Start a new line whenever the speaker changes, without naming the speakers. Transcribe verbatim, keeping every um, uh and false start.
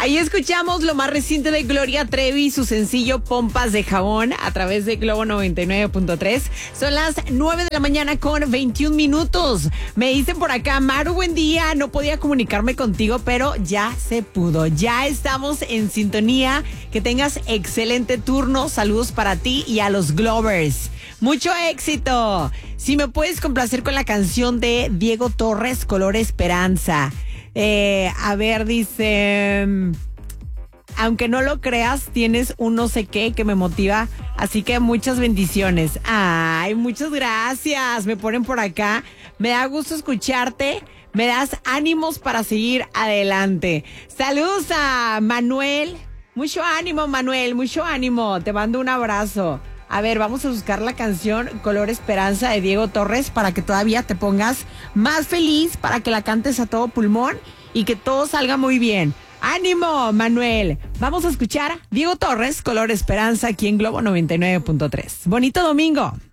Ahí escuchamos lo más reciente de Gloria Trevi, su sencillo Pompas de Jabón a través de Globo noventa y nueve punto tres. Son las nueve de la mañana con veintiún minutos. Me dicen por acá, Maru, buen día. No podía comunicarme contigo, pero ya se pudo. Ya estamos en sintonía. Que tengas excelente turno. Saludos para ti y a los Glovers. Mucho éxito. Si me puedes complacer con la canción de Diego Torres, Color Esperanza. Eh, a ver, dice... Aunque no lo creas, tienes un no sé qué que me motiva. Así que muchas bendiciones. Ay, muchas gracias. Me ponen por acá. Me da gusto escucharte. Me das ánimos para seguir adelante. Saludos a Manuel. Mucho ánimo, Manuel. Mucho ánimo. Te mando un abrazo. A ver, vamos a buscar la canción Color Esperanza de Diego Torres para que todavía te pongas más feliz, para que la cantes a todo pulmón y que todo salga muy bien. ¡Ánimo, Manuel! Vamos a escuchar Diego Torres, Color Esperanza, aquí en Globo noventa y nueve punto tres. ¡Bonito domingo!